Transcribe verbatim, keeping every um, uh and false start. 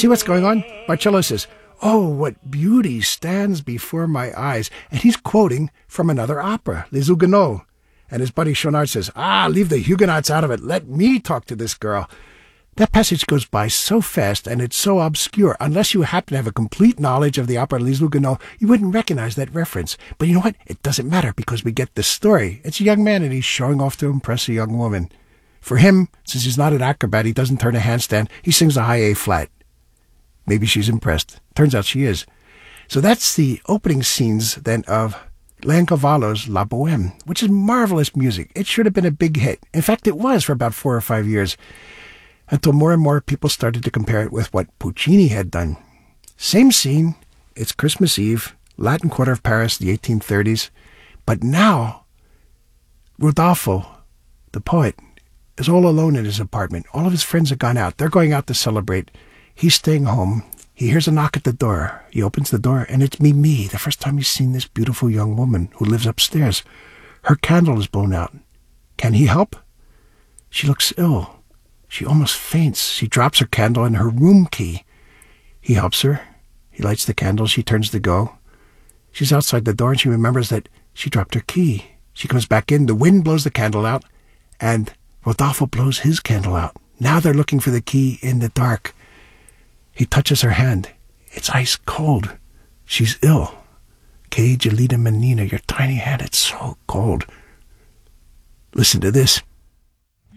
see what's going on? Marcello says, "Oh, what beauty stands before my eyes." And he's quoting from another opera, Les Huguenots. And his buddy Schaunard says, "Ah, leave the Huguenots out of it. Let me talk to this girl." That passage goes by so fast, and it's so obscure. Unless you happen to have a complete knowledge of the opera Les Huguenots, you wouldn't recognize that reference. But you know what? It doesn't matter, because we get the story. It's a young man, and he's showing off to impress a young woman. For him, since he's not an acrobat, he doesn't turn a handstand. He sings a high A flat. Maybe she's impressed. Turns out she is. So that's the opening scenes, then, of Leoncavallo's La Bohème, which is marvelous music. It should have been a big hit. In fact, it was for about four or five years, until more and more people started to compare it with what Puccini had done. Same scene. It's Christmas Eve, Latin Quarter of Paris, the eighteen thirties. But now, Rodolfo, the poet, is all alone in his apartment. All of his friends have gone out. They're going out to celebrate. He's staying home. He hears a knock at the door. He opens the door, and it's Mimi, the first time he's seen this beautiful young woman who lives upstairs. Her candle is blown out. Can he help? She looks ill. She almost faints. She drops her candle and her room key. He helps her. He lights the candle. She turns to go. She's outside the door, and she remembers that she dropped her key. She comes back in. The wind blows the candle out, and Rodolfo blows his candle out. Now they're looking for the key in the dark. He touches her hand. It's ice cold. She's ill. Que gelida menina, your tiny hand, it's so cold. Listen to this.